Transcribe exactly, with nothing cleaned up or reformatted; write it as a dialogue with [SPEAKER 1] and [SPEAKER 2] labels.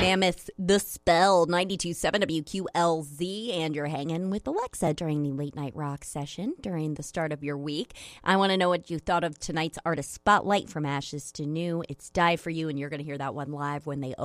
[SPEAKER 1] Mammoth, The Spell, ninety-two point seven W Q L Z, and you're hanging with Alexa during the Late Night Rock session during the start of your week. I want to know what you thought of tonight's Artist Spotlight, From Ashes to New. It's Die For You, and you're going to hear that one live when they